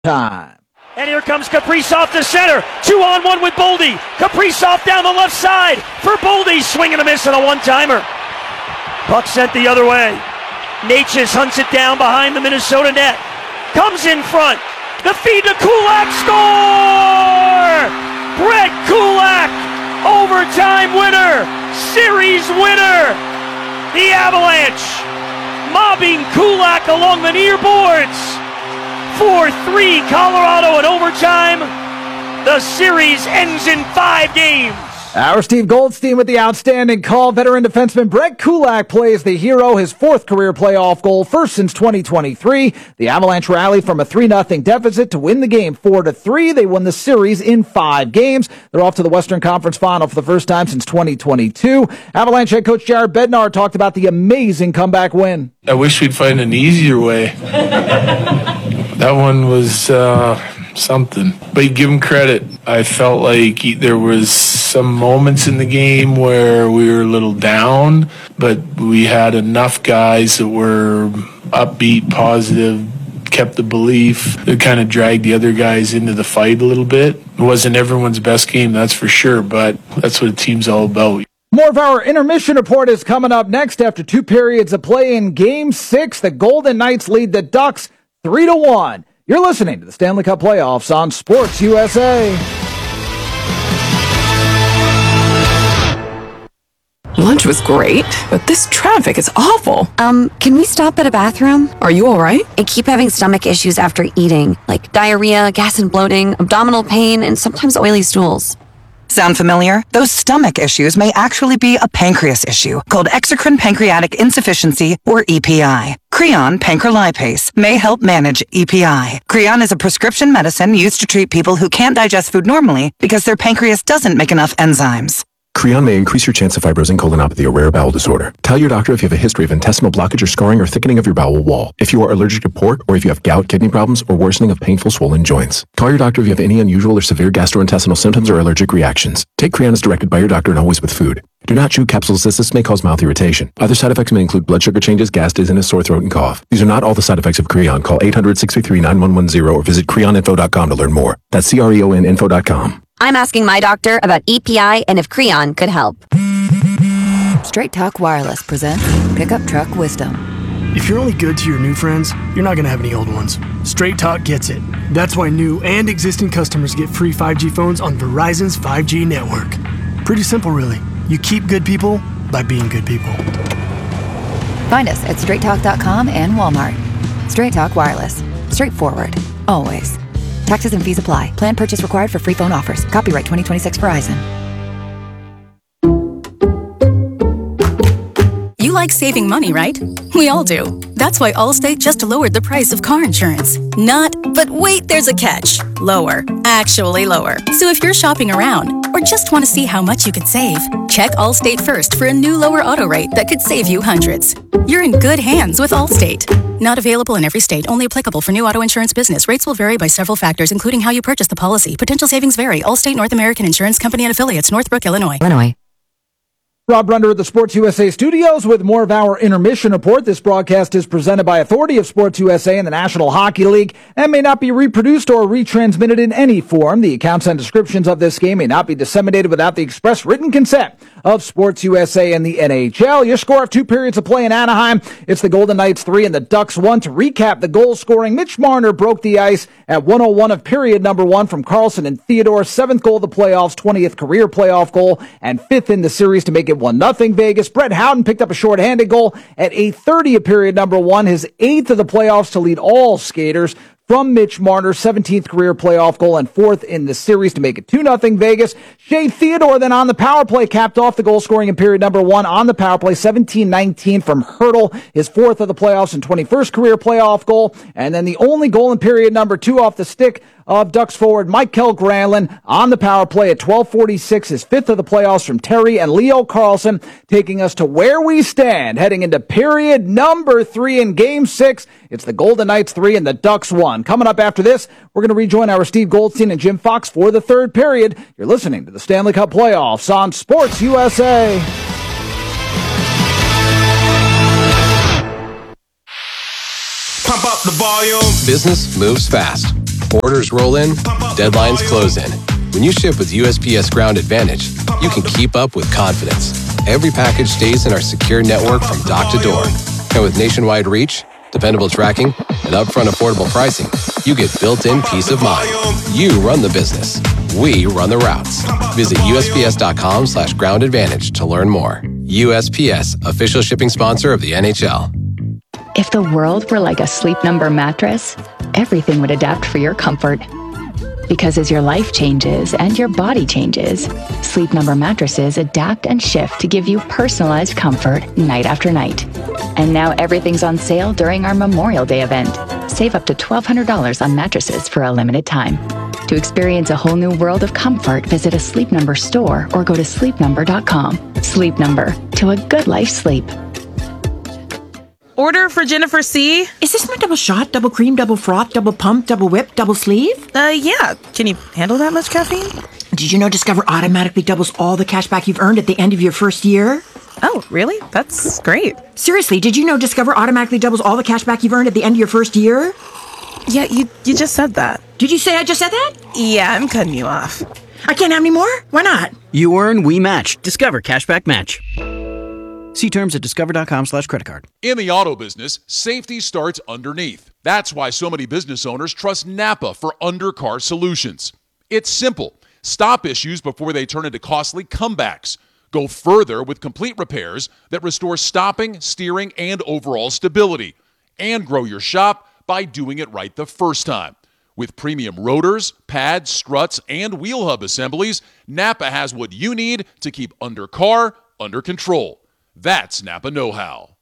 Time. And here comes Kaprizov to center. 2-on-1 with Boldy. Kaprizov down the left side for Boldy. Swing and a miss on a one-timer. Puck sent the other way. Natchez hunts it down behind the Minnesota net. Comes in front. The feed to Kulak. Score! Brett Kulak. Overtime winner. Series winner. The Avalanche mobbing Kulak along the near boards. 4-3 Colorado in overtime. The series ends in 5 games. Our Steve Goldstein with the outstanding call. Veteran defenseman Brett Kulak plays the hero, his 4th career playoff goal, first since 2023. The Avalanche rallied from a 3-0 deficit to win the game 4-3. They won the series in 5 games. They're off to the Western Conference Final for the first time since 2022. Avalanche head coach Jared Bednar talked about the amazing comeback win. I wish we'd find an easier way. That one was something. But you give him credit. I felt like there was some moments in the game where we were a little down, but we had enough guys that were upbeat, positive, kept the belief. It kind of dragged the other guys into the fight a little bit. It wasn't everyone's best game, that's for sure, but that's what a team's all about. More of our intermission report is coming up next. After 2 periods of play in Game 6, the Golden Knights lead the Ducks 3-1. You're listening to the Stanley Cup Playoffs on Sports USA. Lunch was great, but this traffic is awful. Can we stop at a bathroom? Are you all right? I keep having stomach issues after eating, like diarrhea, gas and bloating, abdominal pain, and sometimes oily stools. Sound familiar? Those stomach issues may actually be a pancreas issue called exocrine pancreatic insufficiency, or EPI. Creon pancrelipase may help manage EPI. Creon is a prescription medicine used to treat people who can't digest food normally because their pancreas doesn't make enough enzymes. Creon may increase your chance of fibrosing colonopathy, a rare bowel disorder. Tell your doctor if you have a history of intestinal blockage or scarring or thickening of your bowel wall, if you are allergic to pork, or if you have gout, kidney problems, or worsening of painful swollen joints. Call your doctor if you have any unusual or severe gastrointestinal symptoms or allergic reactions. Take Creon as directed by your doctor and always with food. Do not chew capsules as this may cause mouth irritation. Other side effects may include blood sugar changes, gas, dizziness, sore throat, and cough. These are not all the side effects of Creon. Call 800-633-9110 or visit creoninfo.com to learn more. That's CREONinfo.com. I'm asking my doctor about EPI and if Creon could help. Straight Talk Wireless presents Pickup Truck Wisdom. If you're only good to your new friends, you're not going to have any old ones. Straight Talk gets it. That's why new and existing customers get free 5G phones on Verizon's 5G network. Pretty simple, really. You keep good people by being good people. Find us at straighttalk.com and Walmart. Straight Talk Wireless. Straightforward. Always. Taxes and fees apply. Plan purchase required for free phone offers. Copyright 2026 Verizon. You like saving money, right? We all do. That's why Allstate just lowered the price of car insurance. Not, but wait, there's a catch. Lower. Actually lower. So if you're shopping around or just want to see how much you could save, check Allstate first for a new lower auto rate that could save you hundreds. You're in good hands with Allstate. Not available in every state. Only applicable for new auto insurance business. Rates will vary by several factors, including how you purchase the policy. Potential savings vary. Allstate North American Insurance Company and Affiliates, Northbrook, Illinois. Rob Runder at the Sports USA studios with more of our intermission report. This broadcast is presented by authority of Sports USA and the National Hockey League and may not be reproduced or retransmitted in any form. The accounts and descriptions of this game may not be disseminated without the express written consent of Sports USA and the NHL. Your score of 2 periods of play in Anaheim. It's the Golden Knights 3 and the Ducks 1. To recap the goal scoring, Mitch Marner broke the ice at 1:01 of period number 1 from Carlson and Theodore. 7th goal of the playoffs, 20th career playoff goal, and 5th in the series to make it 1-0 Vegas. Brett Howden picked up a shorthanded goal at 8:30 of period number 1, his 8th of the playoffs to lead all skaters. From Mitch Marner, 17th career playoff goal and 4th in the series to make it 2-0 Vegas. Shea Theodore then on the power play capped off the goal scoring in period number 1 on the power play, 17-19 from Hertl, his 4th of the playoffs and 21st career playoff goal. And then the only goal in period number 2 off the stick of Ducks forward Mikael Granlund on the power play at 12:46, his 5th of the playoffs from Terry and Leo Carlson, taking us to where we stand heading into period number 3 in Game 6. It's the Golden Knights 3 and the Ducks 1. Coming up after this, we're going to rejoin our Steve Goldstein and Jim Fox for the 3rd period. You're listening to the Stanley Cup Playoffs on Sports USA. Pump up the volume. Business moves fast. Orders roll in, deadlines close in. When you ship with USPS Ground Advantage, you can keep up with confidence. Every package stays in our secure network from dock to door. And with nationwide reach, dependable tracking, and upfront affordable pricing, you get built-in peace of mind. You run the business. We run the routes. Visit USPS.com/Ground Advantage to learn more. USPS, official shipping sponsor of the NHL. If the world were like a Sleep Number mattress, everything would adapt for your comfort. Because as your life changes and your body changes, Sleep Number mattresses adapt and shift to give you personalized comfort night after night. And now everything's on sale during our Memorial Day event. Save up to $1,200 on mattresses for a limited time. To experience a whole new world of comfort, visit a Sleep Number store or go to sleepnumber.com. Sleep Number, to a good life's sleep. Order for Jennifer C. Is this my double shot, double cream, double froth, double pump, double whip, double sleeve? Yeah. Can you handle that much caffeine? Did you know Discover automatically doubles all the cash back you've earned at the end of your first year? Oh, really? That's great. Seriously, did you know Discover automatically doubles all the cash back you've earned at the end of your first year? Yeah, you just said that. Did you say I just said that? Yeah, I'm cutting you off. I can't have any more? Why not? You earn, we match. Discover Cashback Match. See terms at discover.com/creditcard. In the auto business, safety starts underneath. That's why so many business owners trust Napa for undercar solutions. It's simple. Stop issues before they turn into costly comebacks. Go further with complete repairs that restore stopping, steering, and overall stability. And grow your shop by doing it right the first time. With premium rotors, pads, struts, and wheel hub assemblies, Napa has what you need to keep undercar under control. That's Napa know-how.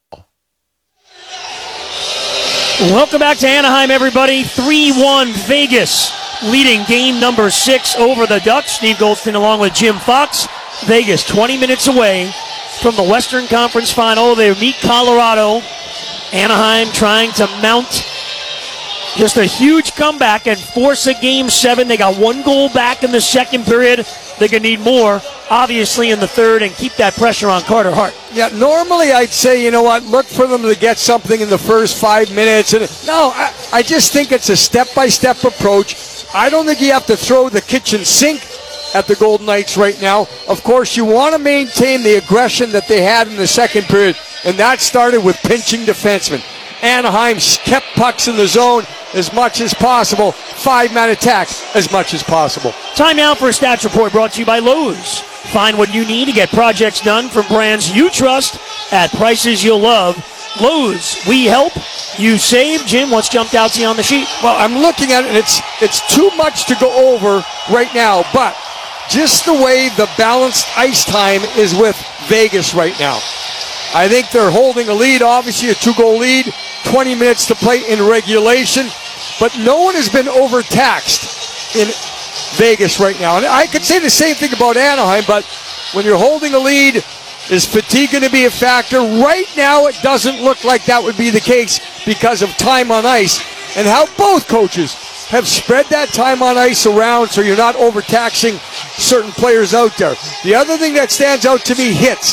Welcome back to Anaheim, everybody. 3-1 Vegas, leading game number 6 over the Ducks. Steve Goldston along with Jim Fox. Vegas 20 minutes away from the Western Conference Final. They meet Colorado. Anaheim trying to mount just a huge comeback and force a Game 7. They got 1 goal back in the second period. They're going to need more, obviously, in the third and keep that pressure on Carter Hart. Yeah, normally I'd say, you know what, look for them to get something in the first 5 minutes. No, I just think it's a step-by-step approach. I don't think you have to throw the kitchen sink at the Golden Knights right now. Of course, you want to maintain the aggression that they had in the second period, and that started with pinching defensemen. Anaheim kept pucks in the zone as much as possible. 5-man attack as much as possible. Time now for a stats report brought to you by Lowe's. Find what you need to get projects done from brands you trust at prices you'll love. Lowe's, we help, you save. Jim, what's jumped out to you on the sheet? Well, I'm looking at it, and it's too much to go over right now, but just the way the balanced ice time is with Vegas right now. I think they're holding a lead, obviously a 2-goal lead, 20 minutes to play in regulation, but no one has been overtaxed in Vegas right now. And I could say the same thing about Anaheim, but when you're holding a lead, is fatigue going to be a factor? Right now, it doesn't look like that would be the case because of time on ice and how both coaches have spread that time on ice around so you're not overtaxing certain players out there. The other thing that stands out to me, hits.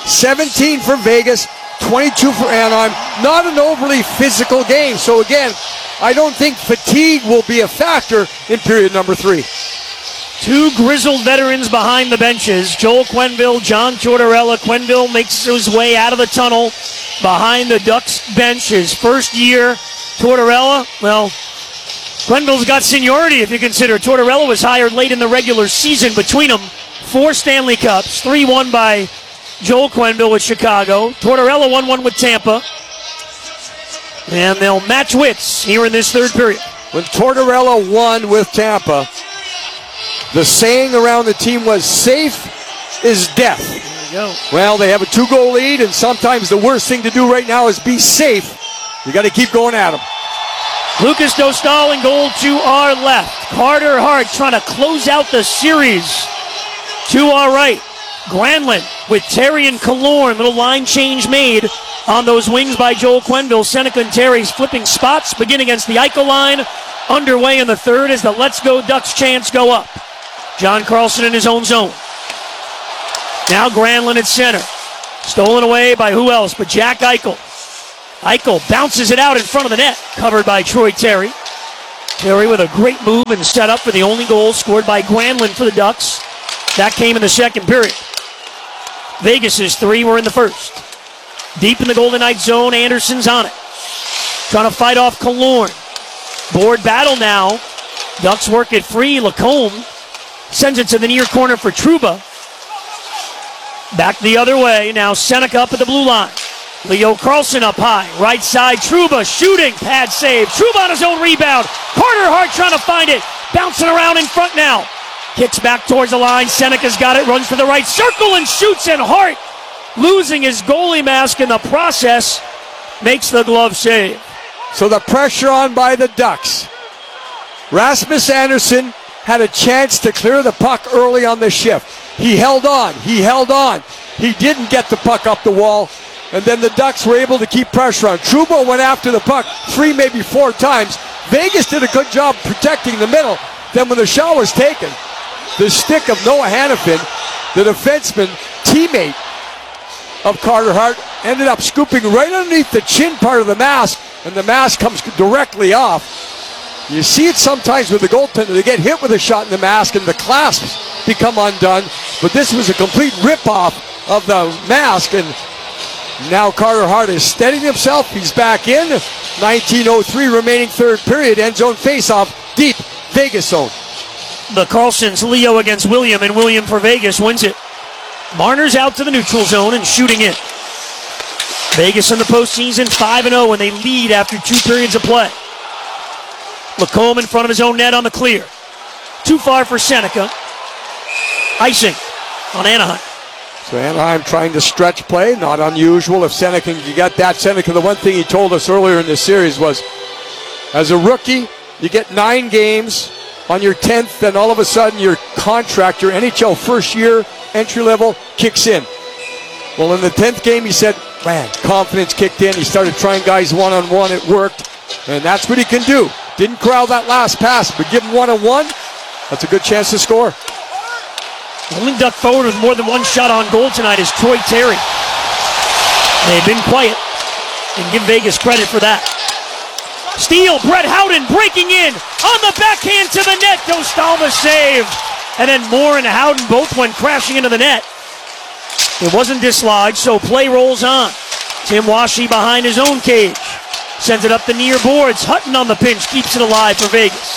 17 for Vegas, 22 for Anaheim. Not an overly physical game. So again, I don't think fatigue will be a factor in period number 3. 2 grizzled veterans behind the benches. Joel Quenneville, John Tortorella. Quenneville makes his way out of the tunnel behind the Ducks bench. His first year. Tortorella, well, Quenneville's got seniority if you consider. Tortorella was hired late in the regular season. Between them, 4 Stanley Cups. 3 won by Joel Quenneville with Chicago. Tortorella won 1 with Tampa. And they'll match wits here in this third period. When Tortorella won with Tampa, the saying around the team was, safe is death. There you go. Well, they have a 2-goal lead, and sometimes the worst thing to do right now is be safe. You got to keep going at them. Lucas Dostal in goal to our left. Carter Hart trying to close out the series. To our right, Granlund with Terry and Killorn. Little line change made on those wings by Joel Quenneville. Seneca and Terry's flipping spots. Begin against the Eichel line. Underway in the third as the Let's Go Ducks chants go up. John Carlson in his own zone. Now Granlund at center. Stolen away by who else but Jack Eichel. Eichel bounces it out in front of the net. Covered by Troy Terry. Terry with a great move and set up for the only goal scored by Granlund for the Ducks. That came in the second period. Vegas' 3 were in the first. Deep in the Golden Knights zone, Anderson's on it. Trying to fight off Killorn. Board battle now. Ducks work it free. Lacombe sends it to the near corner for Trouba. Back the other way. Now Seneca up at the blue line. Leo Carlson up high. Right side, Trouba shooting. Pad save. Trouba on his own rebound. Carter Hart trying to find it. Bouncing around in front now. Kicks back towards the line. Seneca's got it. Runs to the right circle and shoots. And Hart, losing his goalie mask in the process, makes the glove save. So the pressure on by the Ducks. Rasmus Andersson had a chance to clear the puck early on the shift. He held on. He didn't get the puck up the wall. And then the Ducks were able to keep pressure on. Trouba went after the puck 3, maybe 4 times. Vegas did a good job protecting the middle. Then when the shot was taken, the stick of Noah Hannafin, the defenseman, teammate of Carter Hart, ended up scooping right underneath the chin part of the mask, and the mask comes directly off. You see it sometimes with the goaltender. They get hit with a shot in the mask and the clasps become undone, but this was a complete rip-off of the mask, and now Carter Hart is steadying himself. He's back in. 19:03 remaining third period. End zone face-off, deep Vegas zone. The Carlsons, Leo against William, and William for Vegas wins it. Marner's out to the neutral zone and shooting in. Vegas in the postseason 5-0 when they lead after 2 periods of play. Lacombe in front of his own net on the clear. Too far for Seneca. Icing on Anaheim. So Anaheim trying to stretch play, not unusual if Seneca can get that. Seneca, the one thing he told us earlier in this series was, as a rookie, you get 9 games. On your 10th, then all of a sudden your contract, your NHL first year entry level kicks in. Well, in the 10th game, he said, man, confidence kicked in. He started trying guys one-on-one. It worked, and that's what he can do. Didn't corral that last pass, but give him one-on-one. That's a good chance to score. The only Duck forward with more than 1 shot on goal tonight is Troy Terry. They've been quiet, and give Vegas credit for that. Steele, Brett Howden breaking in on the backhand to the net. Dostalma save. And then Moore and Howden both went crashing into the net. It wasn't dislodged, so play rolls on. Tim Washi behind his own cage. Sends it up the near boards. Hutton on the pinch keeps it alive for Vegas.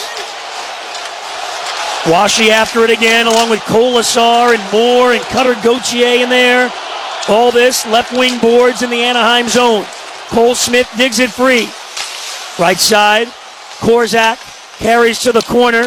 Washi after it again, along with Colasar and Moore and Cutter Gauthier in there. All this left wing boards in the Anaheim zone. Cole Smith digs it free. Right side, Korzak carries to the corner.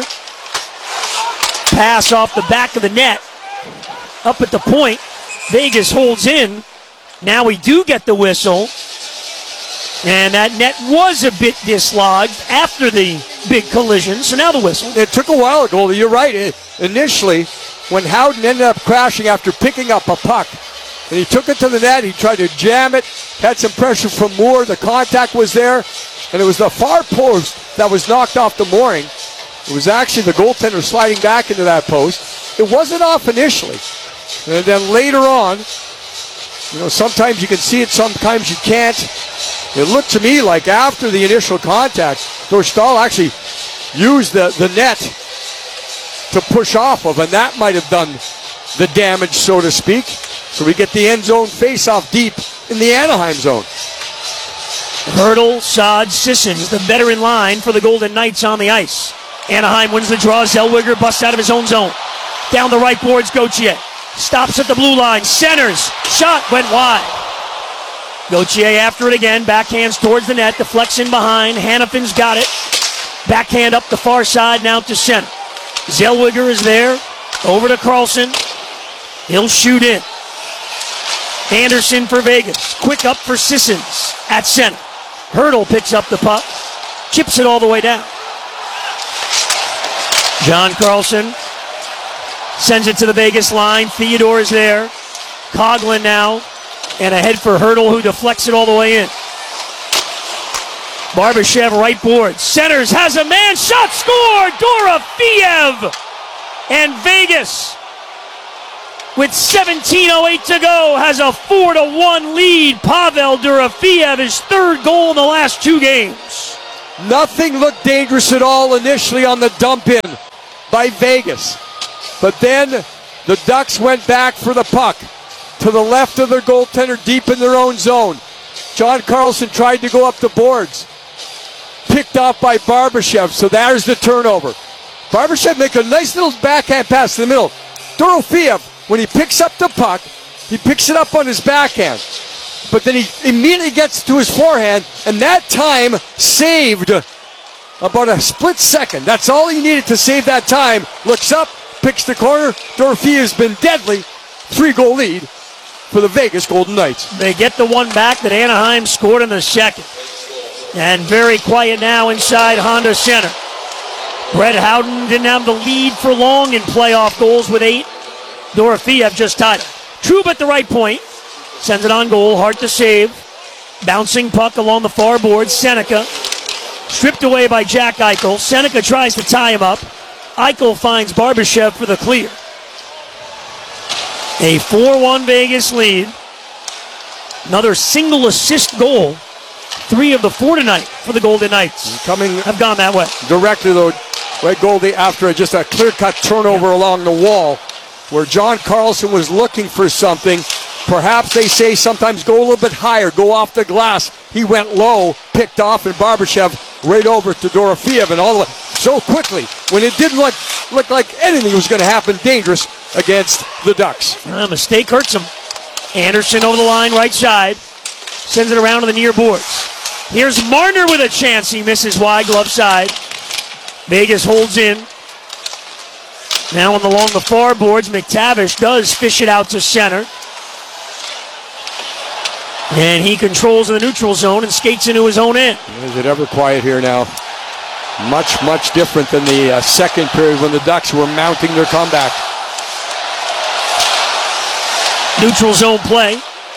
Pass off the back of the net. Up at the point, Vegas holds in. Now we do get the whistle. And that net was a bit dislodged after the big collision, so now the whistle. It took a while ago, you're right. Initially, when Howden ended up crashing after picking up a puck, and he took it to the net, he tried to jam it, had some pressure from Moore, the contact was there, and it was the far post that was knocked off the mooring. It was actually the goaltender sliding back into that post. It wasn't off initially. And then later on, sometimes you can see it, sometimes you can't. It looked to me like after the initial contact, Dostal actually used the net to push off of, and that might have done the damage, so to speak. So we get the end zone face-off deep in the Anaheim zone. Hurdle, Saad, Sissons, the veteran line for the Golden Knights on the ice. Anaheim wins the draw. Zellweger busts out of his own zone. Down the right boards, Gauthier. Stops at the blue line. Centers. Shot went wide. Gauthier after it again. Backhands towards the net. Deflects in behind. Hannafin's got it. Backhand up the far side now to center. Zellweger is there. Over to Carlson. He'll shoot in. Anderson for Vegas. Quick up for Sissons at center. Hurdle picks up the puck. Chips it all the way down. John Carlson sends it to the Vegas line. Theodore is there. Coughlin now. And ahead for Hurdle, who deflects it all the way in. Barbashev right board. Centers, has a man. Shot scored! Dorofeev! And Vegas, with 17:08 to go, has a 4-1 lead. Pavel Dorofeev, his 3rd goal in the last 2 games. Nothing looked dangerous at all initially on the dump in by Vegas. But then the Ducks went back for the puck to the left of their goaltender, deep in their own zone. John Carlson tried to go up the boards. Picked off by Barbashev, so there's the turnover. Barbashev make a nice little backhand pass in the middle. Dorofeev, when he picks up the puck, he picks it up on his backhand. But then he immediately gets to his forehand, and that time saved about a split second. That's all he needed to save that time. Looks up, picks the corner. Dorofeev's been deadly. 3-goal lead for the Vegas Golden Knights. They get the one back that Anaheim scored in the second. And very quiet now inside Honda Center. Brett Howden didn't have the lead for long in playoff goals with 8. Dorofeev just tied him. Trouba at the right point. Sends it on goal. Hard to save. Bouncing puck along the far board. Seneca. Stripped away by Jack Eichel. Seneca tries to tie him up. Eichel finds Barbashev for the clear. A 4-1 Vegas lead. Another single assist goal. 3 of the 4 tonight for the Golden Knights. Have gone that way. Directly, though, Red Goldie after just a clear-cut turnover along the wall where John Carlson was looking for something. Perhaps they say sometimes go a little bit higher, go off the glass. He went low, picked off, and Barbashev right over to Dorofeev and all the way so quickly when it didn't look like anything was going to happen dangerous against the Ducks. A mistake hurts him. Anderson over the line, right side. Sends it around to the near boards. Here's Marner with a chance. He misses wide, glove side. Vegas holds in. Now along the far boards, McTavish does fish it out to center. And he controls the neutral zone and skates into his own end. Is it ever quiet here now? Much, much different than the second period when the Ducks were mounting their comeback. Neutral zone play.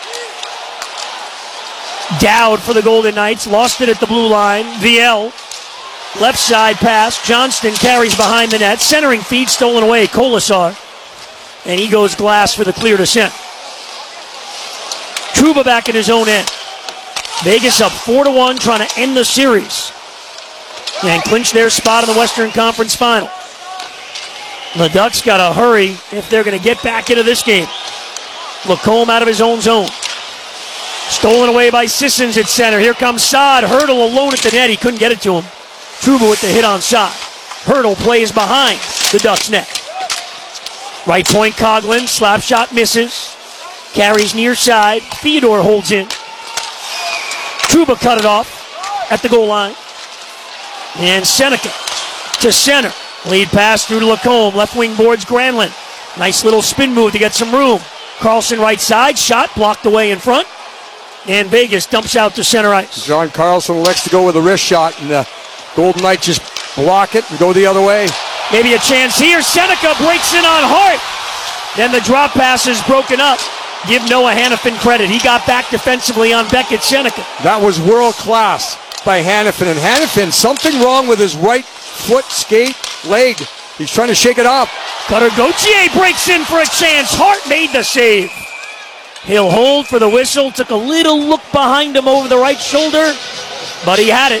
Dowd for the Golden Knights. Lost it at the blue line. VL. Left side pass. Johnston carries behind the net. Centering feed stolen away. Kolasar. And he goes glass for the clear to center. Trouba back in his own end. Vegas up 4-1, trying to end the series and clinch their spot in the Western Conference Final. The Ducks got to hurry if they're going to get back into this game. Lacombe out of his own zone. Stolen away by Sissons at center. Here comes Saad. Hurdle alone at the net. He couldn't get it to him. Trouba with the hit on Saad. Hurdle plays behind the Ducks net. Right point, Coughlin. Slap shot misses. Carries near side. Theodore holds in. Trouba cut it off at the goal line. And Seneca to center. Lead pass through to Lacombe. Left wing boards Granlund. Nice little spin move to get some room. Carlson right side. Shot blocked away in front. And Vegas dumps out to center ice. John Carlson elects to go with a wrist shot, and the Golden Knights just block it and go the other way. Maybe a chance here. Seneca breaks in on Hart. Then the drop pass is broken up. Give Noah Hannafin credit. He got back defensively on Beckett Seneca. That was world class by Hannafin. And Hannafin, something wrong with his right foot, skate, leg. He's trying to shake it off. Cutter Gauthier breaks in for a chance. Hart made the save. He'll hold for the whistle. Took a little look behind him over the right shoulder, but he had it.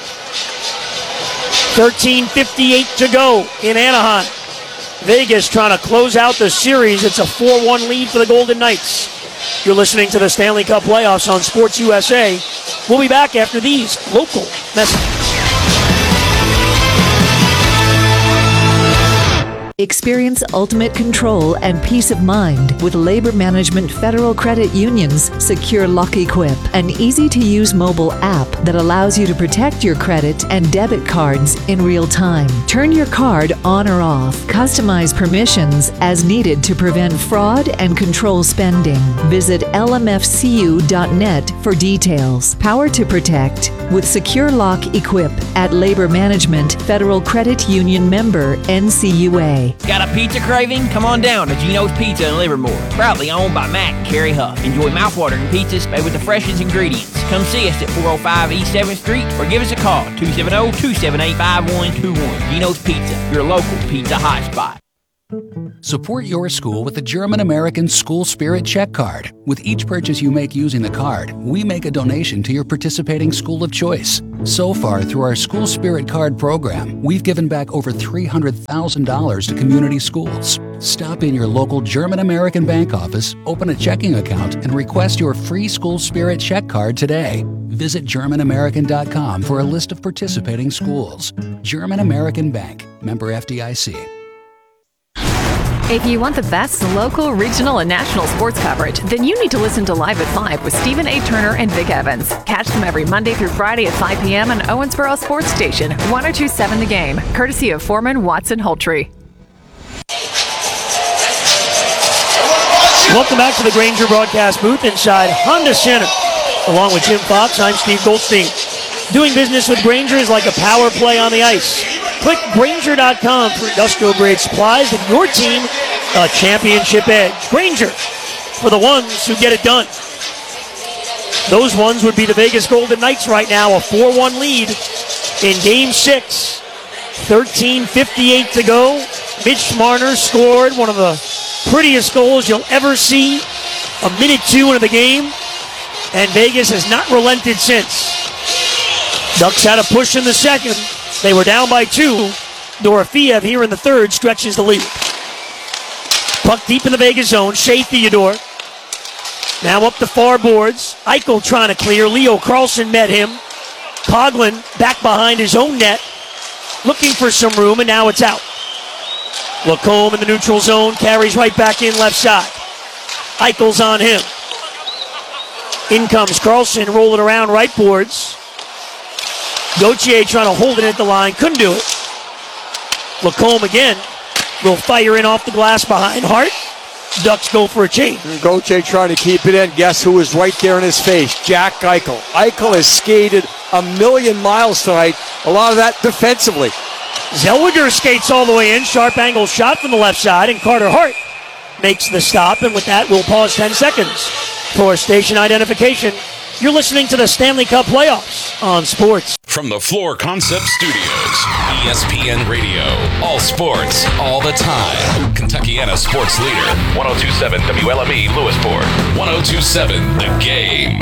13:58 to go in Anaheim. Vegas trying to close out the series. It's a 4-1 lead for the Golden Knights. You're listening to the Stanley Cup playoffs on Sports USA. We'll be back after these local messages. Experience ultimate control and peace of mind with Labor Management Federal Credit Union's Secure Lock Equip, an easy-to-use mobile app that allows you to protect your credit and debit cards in real time. Turn your card on or off. Customize permissions as needed to prevent fraud and control spending. Visit lmfcu.net for details. Power to protect with Secure Lock Equip at Labor Management Federal Credit Union member NCUA. Got a pizza craving? Come on down to Gino's Pizza in Livermore. Proudly owned by Matt and Carrie Huff. Enjoy mouthwatering pizzas made with the freshest ingredients. Come see us at 405 East 7th Street or give us a call, 270-278-5121. Gino's Pizza, your local pizza hotspot. Support your school with the German-American School Spirit Check Card. With each purchase you make using the card, we make a donation to your participating school of choice. So far, through our School Spirit Card program, we've given back over $300,000 to community schools. Stop in your local German-American bank office, open a checking account, and request your free School Spirit Check Card today. Visit GermanAmerican.com for a list of participating schools. German American Bank, member FDIC. If you want the best local, regional, and national sports coverage, then you need to listen to Live at 5 with Stephen A. Turner and Vic Evans. Catch them every Monday through Friday at 5 p.m. on Owensboro Sports Station, 1027 The Game, courtesy of Foreman, Watson, Holtree. Welcome back to the Grainger broadcast booth inside Honda Center. Along with Jim Fox, I'm Steve Goldstein. Doing business with Grainger is like a power play on the ice. Click Grainger.com for industrial-grade supplies and your team a championship edge. Grainger, for the ones who get it done. Those ones would be the Vegas Golden Knights right now, a 4-1 lead in Game 6. 13:58 to go. Mitch Marner scored one of the prettiest goals you'll ever see. A minute 2 into the game, and Vegas has not relented since. Ducks had a push in the second. They were down by 2. Dorofeev here in the third stretches the lead. Puck deep in the Vegas zone. Shea Theodore. Now up the far boards. Eichel trying to clear. Leo Carlsson met him. Coughlin back behind his own net. Looking for some room, and now it's out. Lacombe in the neutral zone. Carries right back in left side. Eichel's on him. In comes Carlsson, rolling around right boards. Gauthier trying to hold it at the line. Couldn't do it. Lacombe again. Will fire in off the glass behind Hart. Ducks go for a change. Gauthier trying to keep it in. Guess who was right there in his face? Jack Eichel. Eichel has skated a million miles tonight. A lot of that defensively. Zellweger skates all the way in. Sharp angle shot from the left side, and Carter Hart makes the stop. And with that, we'll pause 10 seconds for station identification. You're listening to the Stanley Cup playoffs on sports. From the Floor Concept Studios, ESPN Radio, all sports, all the time. Kentuckiana sports leader, 102.7 WLME Lewisport, 102.7 The Game.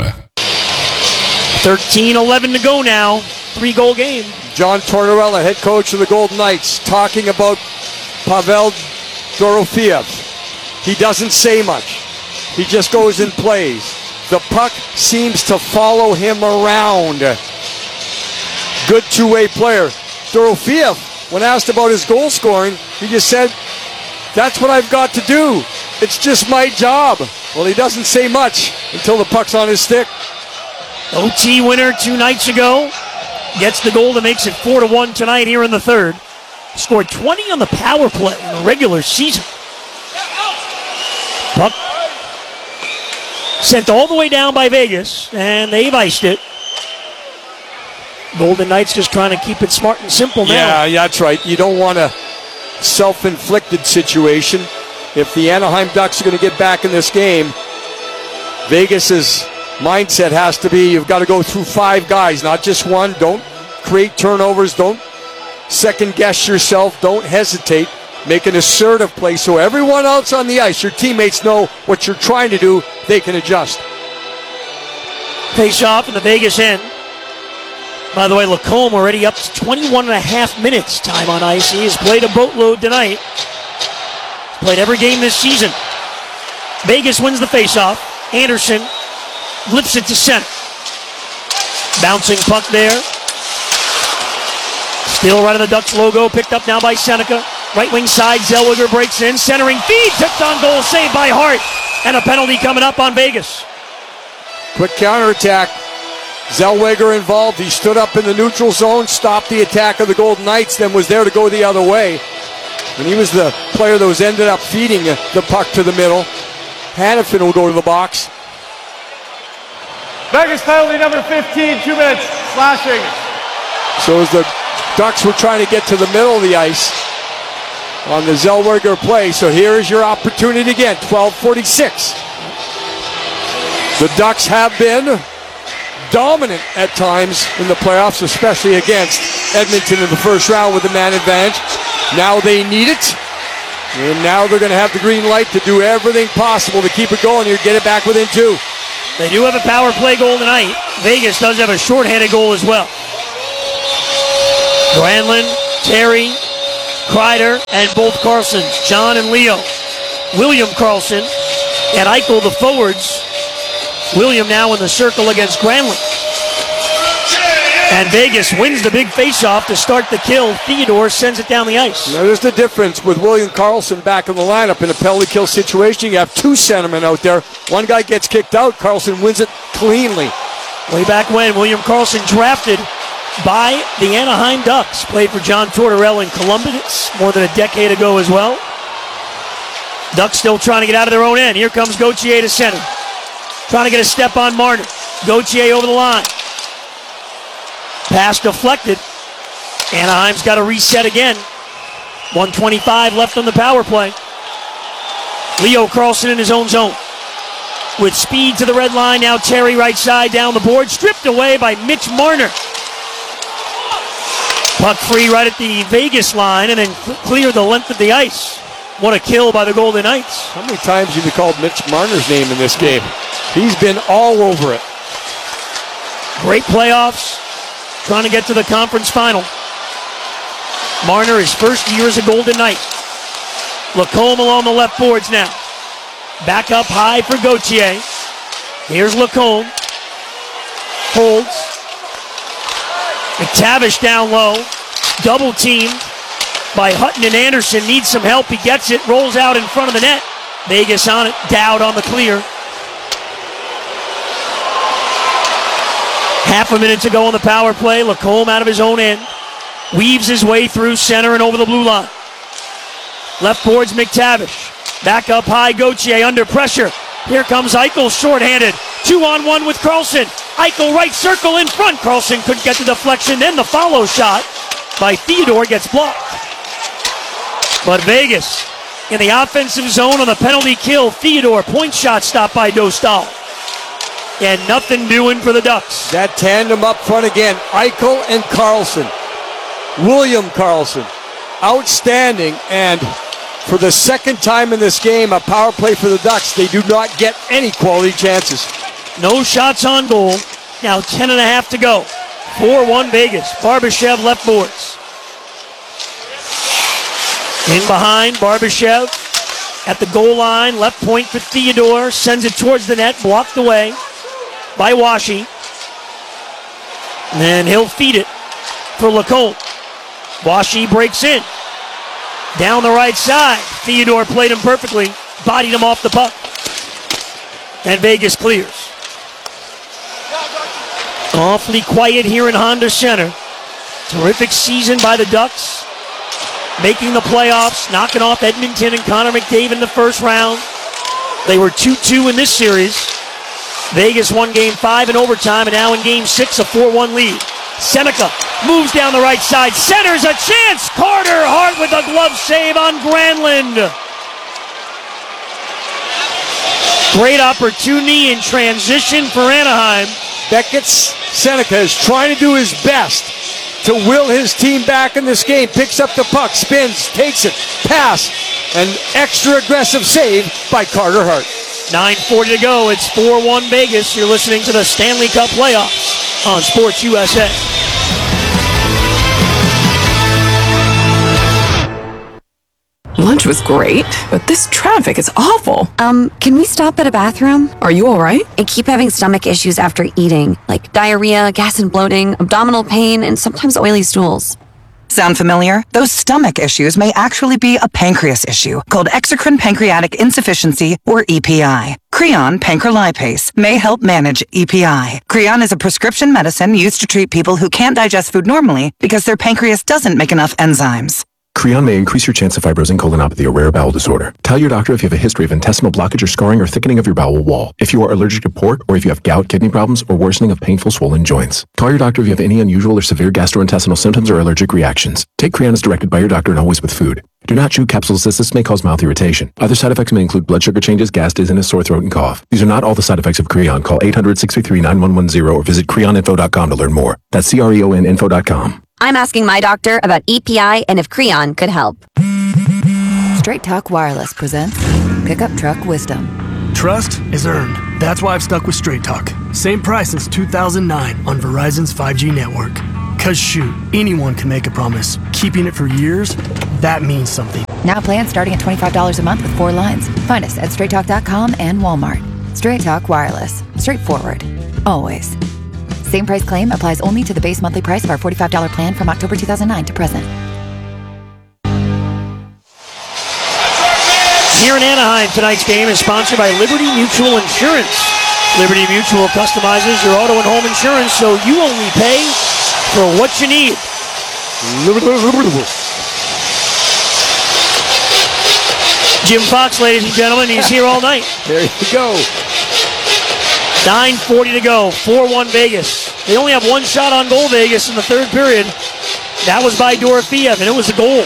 13-11 to go now. 3-goal game. John Tortorella, head coach of the Golden Knights, talking about Pavel Dorofeev. He doesn't say much. He just goes and plays. The puck seems to follow him around. Good two-way player. Dorofeev, when asked about his goal scoring, he just said, that's what I've got to do. It's just my job. Well, he doesn't say much until the puck's on his stick. OT winner 2 nights ago. Gets the goal that makes it 4-1 tonight here in the third. Scored 20 on the power play in the regular season. Puck sent all the way down by Vegas, and they've iced it. Golden Knights just trying to keep it smart and simple now. Yeah, that's right. You don't want a self-inflicted situation. If the Anaheim Ducks are going to get back in this game, Vegas's mindset has to be you've got to go through 5 guys, not just one. Don't create turnovers. Don't second-guess yourself. Don't hesitate. Make an assertive play so everyone else on the ice, your teammates, know what you're trying to do. They can adjust. Face off in the Vegas end. By the way, Lacombe already up to 21 and a half minutes time on ice. He has played a boatload tonight. Played every game this season. Vegas wins the face-off. Anderson lifts it to center. Bouncing puck there. Still right of the Ducks logo, picked up now by Seneca. Right wing side, Zellweger breaks in. Centering feed, tipped on goal, saved by Hart. And a penalty coming up on Vegas. Quick counterattack. Zellweger involved. He stood up in the neutral zone, stopped the attack of the Golden Knights, then was there to go the other way. And he was the player that was ended up feeding the puck to the middle. Hanifin will go to the box. Vegas penalty number 15, 2 minutes, slashing. So as the Ducks were trying to get to the middle of the ice on the Zellweger play, so here is your opportunity again, 12:46. The Ducks have been dominant at times in the playoffs, especially against Edmonton in the first round with the man advantage. Now they need it. And now they're going to have the green light to do everything possible to keep it going here, get it back within 2. They do have a power play goal tonight. Vegas does have a shorthanded goal as well. Granlund, Terry, Kreider, and both Carlsons, John and Leo. William Karlsson and Eichel, the forwards. William now in the circle against Granlund. And Vegas wins the big faceoff to start the kill. Theodore sends it down the ice. Now there's the difference with William Karlsson back in the lineup. In a penalty kill situation, you have 2 centermen out there. One guy gets kicked out. Karlsson wins it cleanly. Way back when, William Karlsson drafted by the Anaheim Ducks. Played for John Tortorella in Columbus more than a decade ago as well. Ducks still trying to get out of their own end. Here comes Gauthier to center. Trying to get a step on Martin. Gauthier over the line. Pass deflected. Anaheim's got to reset again. 1:25 left on the power play. Leo Carlsson in his own zone. With speed to the red line. Now Terry right side down the board. Stripped away by Mitch Marner. Puck free right at the Vegas line and then clear the length of the ice. What a kill by the Golden Knights. How many times have you called Mitch Marner's name in this game? He's been all over it. Great playoffs. Trying to get to the conference final. Marner, his first year as a Golden Knight. Lacombe along the left boards now. Back up high for Gauthier. Here's Lacombe. Holds. McTavish down low. Double teamed by Hutton and Anderson. Needs some help. He gets it. Rolls out in front of the net. Vegas on it. Dowd on the clear. Half a minute to go on the power play. Lacombe out of his own end. Weaves his way through center and over the blue line. Left boards McTavish. Back up high, Gauthier under pressure. Here comes Eichel shorthanded. 2-on-1 with Karlsson. Eichel right circle in front. Karlsson couldn't get the deflection. Then the follow shot by Theodore gets blocked. But Vegas in the offensive zone on the penalty kill. Theodore point shot stopped by Dostal. And nothing doing for the Ducks. That tandem up front again. Eichel and Karlsson. William Karlsson. Outstanding. And for the second time in this game, a power play for the Ducks. They do not get any quality chances. No shots on goal. Now 10.5 to go. 4-1 Vegas. Barbashev left boards. In behind, Barbashev at the goal line. Left point for Theodore. Sends it towards the net. Blocked away by Washi. And he'll feed it for Lacombe. Washi breaks in. Down the right side. Theodore played him perfectly. Bodied him off the puck. And Vegas clears. Awfully quiet here in Honda Center. Terrific season by the Ducks. Making the playoffs. Knocking off Edmonton and Connor McDavid in the first round. They were 2-2 in this series. Vegas won Game 5 in overtime, and now in Game 6, a 4-1 lead. Seneca moves down the right side, centers a chance. Carter Hart with a glove save on Granlund. Great opportunity in transition for Anaheim. Beckett's Seneca is trying to do his best to will his team back in this game. Picks up the puck, spins, takes it, pass, an extra aggressive save by Carter Hart. 9:40 to go. It's 4-1 Vegas. You're listening to the Stanley Cup playoffs on Sports USA. Lunch was great, but this traffic is awful. Can we stop at a bathroom? Are you all right? I keep having stomach issues after eating, like diarrhea, gas and bloating, abdominal pain, and sometimes oily stools. Sound familiar? Those stomach issues may actually be a pancreas issue called exocrine pancreatic insufficiency, or EPI. Creon pancrelipase may help manage EPI. Creon is a prescription medicine used to treat people who can't digest food normally because their pancreas doesn't make enough enzymes. Creon may increase your chance of fibrosing colonopathy, a rare bowel disorder. Tell your doctor if you have a history of intestinal blockage or scarring or thickening of your bowel wall. If you are allergic to pork, or if you have gout, kidney problems, or worsening of painful swollen joints. Call your doctor if you have any unusual or severe gastrointestinal symptoms or allergic reactions. Take Creon as directed by your doctor and always with food. Do not chew capsules as this may cause mouth irritation. Other side effects may include blood sugar changes, gas, dizziness, sore throat, and cough. These are not all the side effects of Creon. Call 800-633-9110 or visit creoninfo.com to learn more. That's CREONinfo.com. I'm asking my doctor about EPI and if Creon could help. Straight Talk Wireless presents Pickup Truck Wisdom. Trust is earned. That's why I've stuck with Straight Talk. Same price since 2009 on Verizon's 5G network. Cause shoot, anyone can make a promise. Keeping it for years, that means something. Now plans starting at $25 a month with 4 lines. Find us at straighttalk.com and Walmart. Straight Talk Wireless. Straightforward. Always. Same price claim applies only to the base monthly price of our $45 plan from October 2009 to present. Here in Anaheim, tonight's game is sponsored by Liberty Mutual Insurance. Liberty Mutual customizes your auto and home insurance so you only pay for what you need. Jim Fox, ladies and gentlemen, he's here all night. There you go. 9:40 to go, 4-1 Vegas. They only have one shot on goal, Vegas, in the third period. That was by Dorofeev, and it was a goal.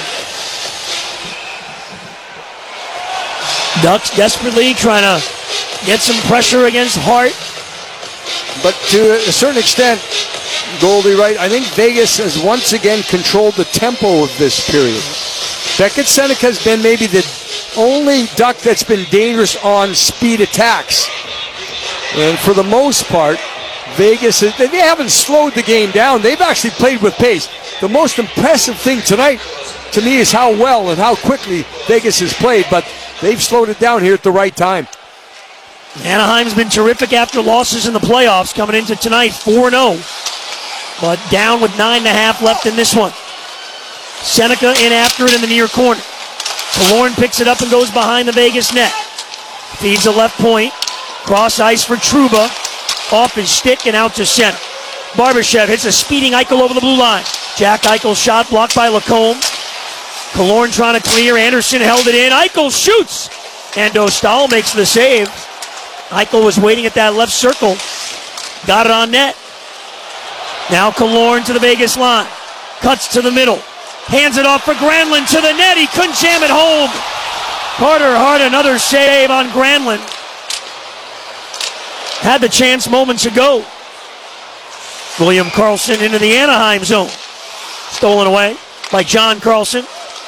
Ducks desperately trying to get some pressure against Hart. But to a certain extent, Goldie, right, I think Vegas has once again controlled the tempo of this period. Beckett Seneca has been maybe the only Duck that's been dangerous on speed attacks. And for the most part, Vegas, they haven't slowed the game down. They've actually played with pace. The most impressive thing tonight, to me, is how well and how quickly Vegas has played. But they've slowed it down here at the right time. Anaheim's been terrific after losses in the playoffs, coming into tonight 4-0. But down with 9.5 left in this one. Seneca in after it in the near corner. Killorn picks it up and goes behind the Vegas net. Feeds the left point. Cross ice for Trouba. Off his stick and out to center. Barbashev hits a speeding Eichel over the blue line. Jack Eichel's shot blocked by Lacombe. Killorn trying to clear. Anderson held it in. Eichel shoots. And Dostal makes the save. Eichel was waiting at that left circle. Got it on net. Now Killorn to the Vegas line. Cuts to the middle. Hands it off for Granlund to the net. He couldn't jam it home. Carter Hart, another save on Granlund. Had the chance moments ago. William Karlsson into the Anaheim zone. Stolen away by John Carlson.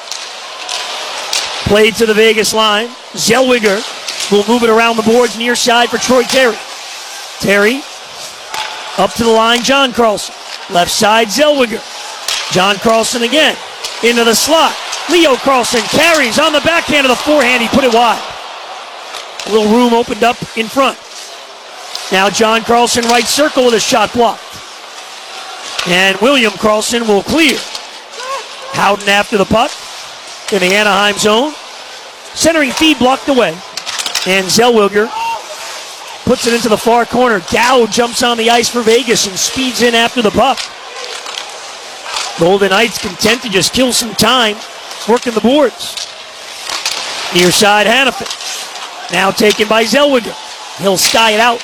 Played to the Vegas line. Zellweger will move it around the boards near side for Troy Terry. Terry up to the line, John Carlson. Left side, Zellweger. John Carlson again. Into the slot. Leo Carlson carries on the backhand of the forehand. He put it wide. A little room opened up in front. Now John Carlson right circle with a shot blocked. And William Karlsson will clear. Howden after the puck in the Anaheim zone. Centering feed blocked away. And Zellweger puts it into the far corner. Dow jumps on the ice for Vegas and speeds in after the puck. Golden Knights content to just kill some time working the boards. Near side Hanifin. Now taken by Zellweger. He'll sky it out.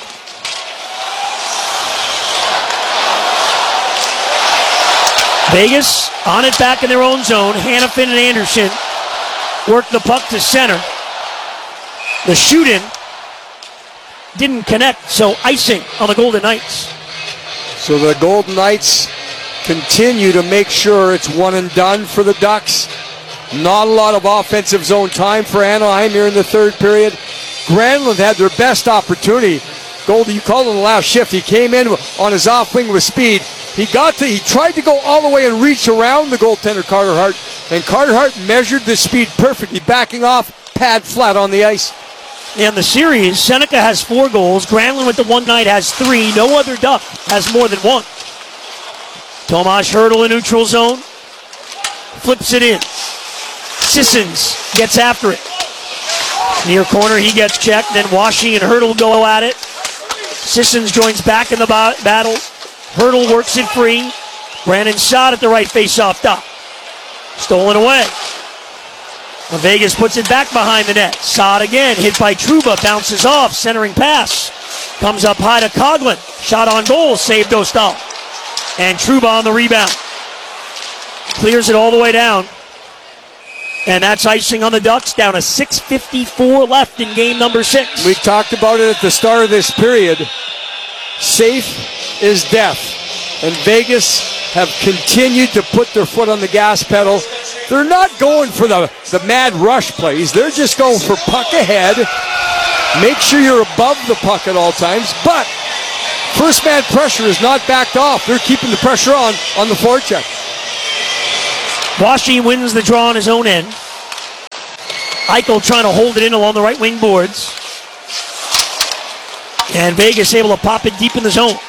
Vegas on it back in their own zone. Hanifin and Anderson work the puck to center. The shoot-in didn't connect, so icing on the Golden Knights. So the Golden Knights continue to make sure it's one and done for the Ducks. Not a lot of offensive zone time for Anaheim here in the third period. Granlund had their best opportunity. Goldie, you called it the last shift. He came in on his off wing with speed. He tried to go all the way and reach around the goaltender Carter Hart, and Carter Hart measured the speed perfectly, backing off, pad flat on the ice. In the series, Seneca has 4 goals. Granlund with the one night has 3. No other Duck has more than 1. Tomas Hertl in neutral zone. Flips it in. Sissons gets after it. Near corner, he gets checked. Then Washy and Hertl go at it. Sissons joins back in the battle. Hertl works it free. Brandon Saad at the right face-off dot. Stolen away. Vegas puts it back behind the net. Saad again, hit by Trouba, bounces off, centering pass. Comes up high to Coghlan. Shot on goal, saved Dostal. And Trouba on the rebound. Clears it all the way down. And that's icing on the Ducks, down to 6:54 left in game number 6. We talked about it at the start of this period. Safe is death. And Vegas have continued to put their foot on the gas pedal. they're not going for the mad rush plays. They're just going for puck ahead. Make sure you're above the puck at all times. But first man pressure is not backed off. They're keeping the pressure on the forecheck. Washi wins the draw on his own end. Eichel trying to hold it in along the right wing boards. And Vegas able to pop it deep in the zone.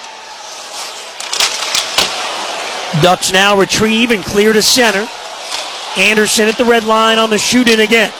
Ducks now retrieve and clear to center. Anderson at the red line on the shoot-in again.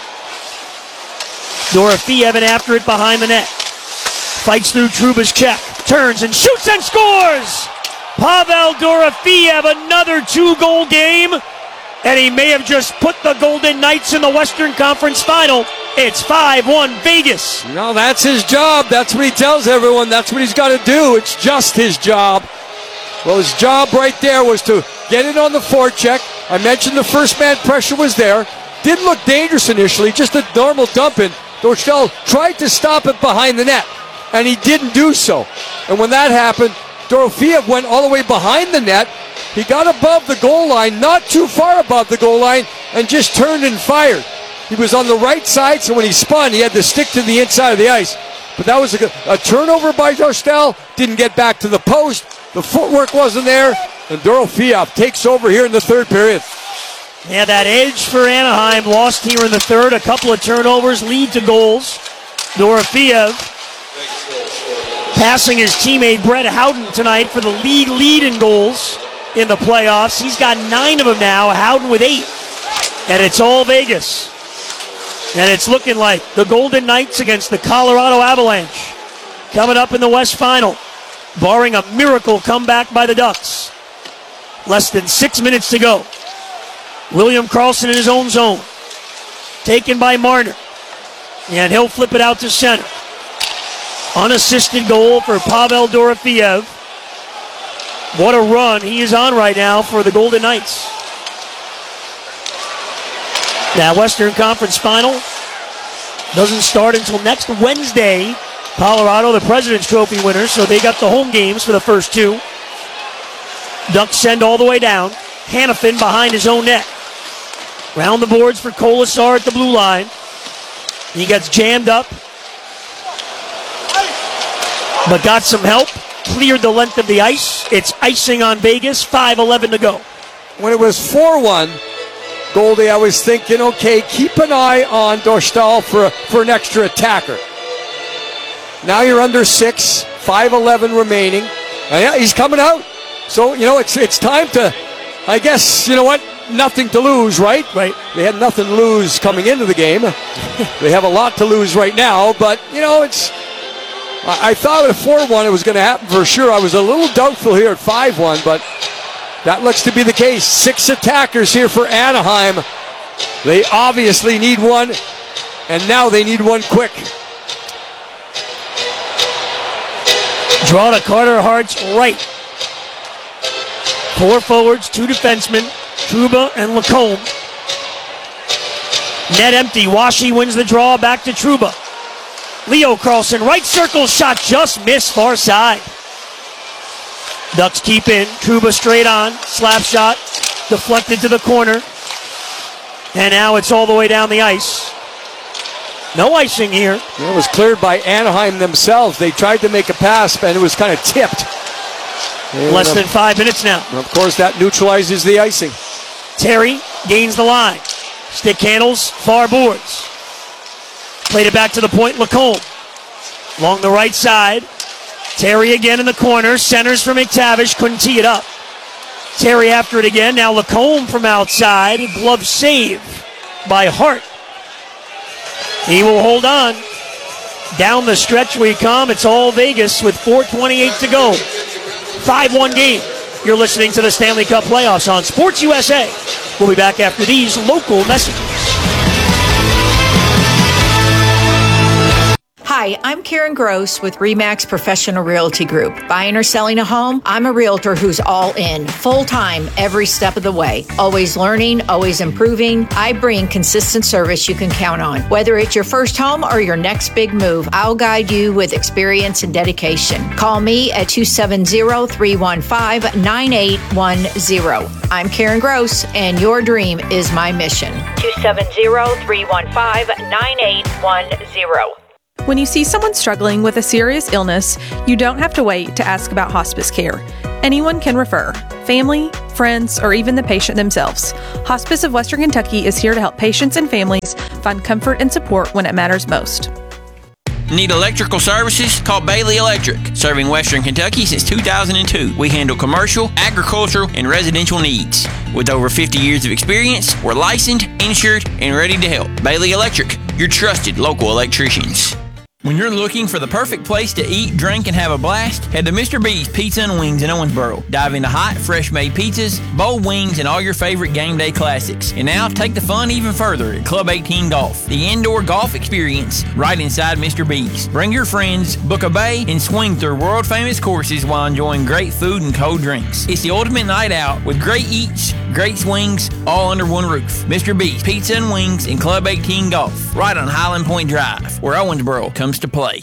Dorofeev after it behind the net. Fights through Trouba's check. Turns and shoots and scores! Pavel Dorofeev, another 2-goal game. And he may have just put the Golden Knights in the Western Conference Final. It's 5-1 Vegas. No, that's his job. That's what he tells everyone. That's what he's got to do. It's just his job. Well, his job right there was to get it on the forecheck. I mentioned the first man pressure was there. Didn't look dangerous initially, just a normal dump in. Dorchel tried to stop it behind the net, and he didn't do so. And when that happened, Dorofeev went all the way behind the net. He got above the goal line, not too far above the goal line, and just turned and fired. He was on the right side, so when he spun, he had to stick to the inside of the ice. But that was a turnover by Dorchel. Didn't get back to the post. The footwork wasn't there, and Dorofeev takes over here in the third period. Yeah, that edge for Anaheim lost here in the third. A couple of turnovers lead to goals. Dorofeev passing his teammate Brett Howden tonight for the league lead in goals in the playoffs. He's got 9 of them now, Howden with 8. And it's all Vegas. And it's looking like the Golden Knights against the Colorado Avalanche coming up in the West Final, barring a miracle comeback by the Ducks. Less than 6 minutes to go. William Karlsson in his own zone. Taken by Marner. And he'll flip it out to center. Unassisted goal for Pavel Dorofeev. What a run he is on right now for the Golden Knights. That Western Conference Final doesn't start until next Wednesday. Colorado, the President's Trophy winners, so they got the home games for the first 2. Ducks send all the way down. Hanifin behind his own net. Round the boards for Kolasar at the blue line. He gets jammed up, but got some help. Cleared the length of the ice. It's icing on Vegas. 5:11 to go. When it was 4-1, Goldie, I was thinking, okay, keep an eye on Dorchel for an extra attacker. Now you're under 6, 5:11 remaining. And yeah, he's coming out. So, it's time to, I guess, you know what? Nothing to lose, right? Right. They had nothing to lose coming into the game. They have a lot to lose right now, but, I thought at 4-1 it was going to happen for sure. I was a little doubtful here at 5-1, but that looks to be the case. 6 attackers here for Anaheim. They obviously need one, and now they need one quick. Draw to Carter Hart's right. 4 forwards, 2 defensemen, Trouba and Lacombe. Net empty. Washi wins the draw, back to Trouba. Leo Karlsson, right circle shot, just missed far side. Ducks keep in. Trouba straight on. Slap shot. Deflected to the corner. And now it's all the way down the ice. No icing here. It was cleared by Anaheim themselves. They tried to make a pass, and it was kind of tipped. And less than 5 minutes now. Of course, that neutralizes the icing. Terry gains the line. Stick handles, far boards. Played it back to the point, Lacombe. Along the right side. Terry again in the corner. Centers for McTavish. Couldn't tee it up. Terry after it again. Now Lacombe from outside. Glove save by Hart. He will hold on. Down the stretch we come. It's all Vegas with 4:28 to go. 5-1 game. You're listening to the Stanley Cup playoffs on Sports USA. We'll be back after these local messages. Hi, Hi, I'm Karen Gross with RE/MAX Professional Realty Group. Buying or selling a home? I'm a realtor who's all in, full-time, every step of the way. Always learning, always improving. I bring consistent service you can count on. Whether it's your first home or your next big move, I'll guide you with experience and dedication. Call me at 270-315-9810. I'm Karen Gross, and your dream is my mission. 270-315-9810. When you see someone struggling with a serious illness, you don't have to wait to ask about hospice care. Anyone can refer. Family, friends, or even the patient themselves. Hospice of Western Kentucky is here to help patients and families find comfort and support when it matters most. Need electrical services? Call Bailey Electric. Serving Western Kentucky since 2002. We handle commercial, agricultural, and residential needs. With over 50 years of experience, we're licensed, insured, and ready to help. Bailey Electric, your trusted local electricians. When you're looking for the perfect place to eat, drink, and have a blast, head to Mr. B's Pizza and Wings in Owensboro. Dive into hot, fresh-made pizzas, bold wings, and all your favorite game day classics. And now, take the fun even further at Club 18 Golf, the indoor golf experience right inside Mr. B's. Bring your friends, book a bay, and swing through world-famous courses while enjoying great food and cold drinks. It's the ultimate night out with great eats, great swings, all under one roof. Mr. B's Pizza and Wings in Club 18 Golf, right on Highland Point Drive, where Owensboro comes to play.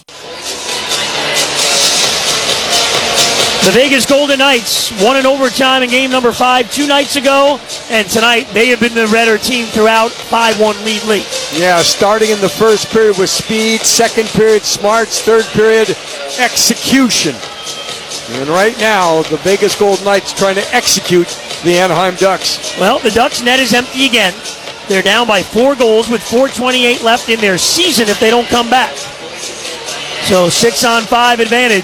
The Vegas Golden Knights won in overtime in game number 5 2 nights ago, and tonight they have been the redder team throughout. 5-1 lead. Yeah, starting in the first period with speed, second period smarts, third period execution. And right now, the Vegas Golden Knights trying to execute the Anaheim Ducks. Well, the Ducks' net is empty again. They're down by 4 goals with 4:28 left in their season if they don't come back. So 6-on-5 advantage.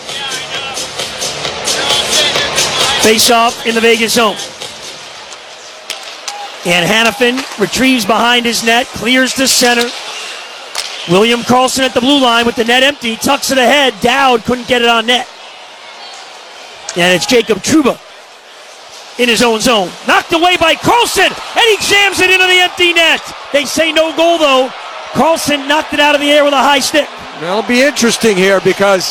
Face off in the Vegas zone. And Hanifin retrieves behind his net, clears to center. William Karlsson at the blue line with the net empty, tucks it ahead. Dowd couldn't get it on net. And it's Jacob Trouba in his own zone. Knocked away by Karlsson, and he jams it into the empty net. They say no goal, though. Karlsson knocked it out of the air with a high stick. It'll be interesting here because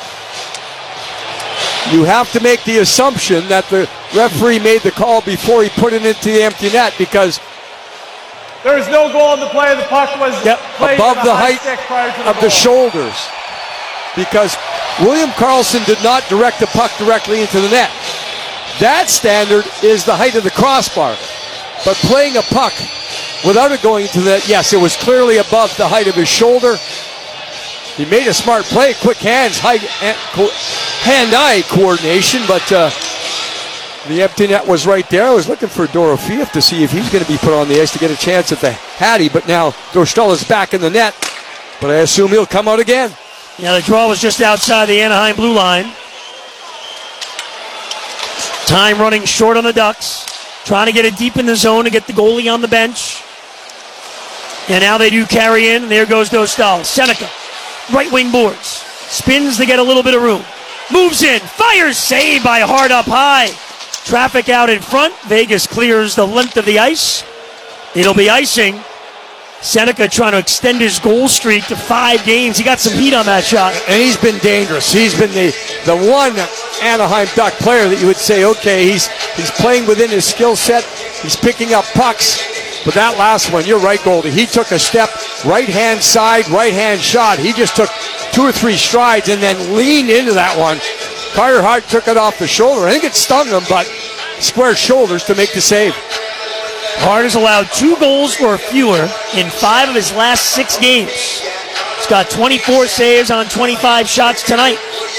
you have to make the assumption that the referee made the call before he put it into the empty net, because there is no goal on the play. The puck was played above the height of the shoulders, because William Karlsson did not direct the puck directly into the net. That standard is the height of the crossbar. But playing a puck without it going into the net, yes, it was clearly above the height of his shoulder. He made a smart play, quick hands, hand-eye coordination, but the empty net was right there. I was looking for Dorofeev to see if he's going to be put on the ice to get a chance at the Hattie, but now Dorstella's back in the net, but I assume he'll come out again. Yeah, the draw was just outside the Anaheim blue line. Time running short on the Ducks, trying to get it deep in the zone to get the goalie on the bench. And now they do carry in, and there goes Dostal. Seneca, right wing boards, spins to get a little bit of room. Moves in, fires, saved by Hart up high. Traffic out in front. Vegas clears the length of the ice. It'll be icing. Seneca trying to extend his goal streak to 5 games. He got some heat on that shot. And he's been dangerous. He's been the one Anaheim Duck player that you would say, okay, he's playing within his skill set. He's picking up pucks. But that last one, you're right, Goldie. He took a step, right-hand side, right-hand shot. He just took 2 or 3 strides and then leaned into that one. Carter Hart took it off the shoulder. I think it stung him, but square shoulders to make the save. Hart has allowed 2 goals or fewer in 5 of his last 6 games. He's got 24 saves on 25 shots tonight.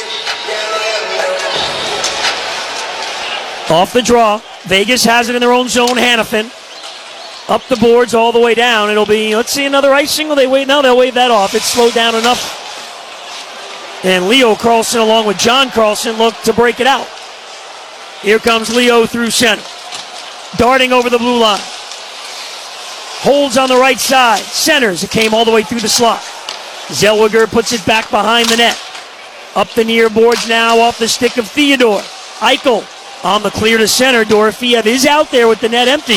Off the draw. Vegas has it in their own zone. Hanifin. Up the boards all the way down. It'll be, let's see, another icing. Will they wait? No, they'll wave that off. It's slowed down enough. And Leo Karlsson, along with John Karlsson, look to break it out. Here comes Leo through center. Darting over the blue line. Holds on the right side. Centers. It came all the way through the slot. Zellweger puts it back behind the net. Up the near boards now off the stick of Theodore. Eichel on the clear to center. Dorofeev is out there with the net empty.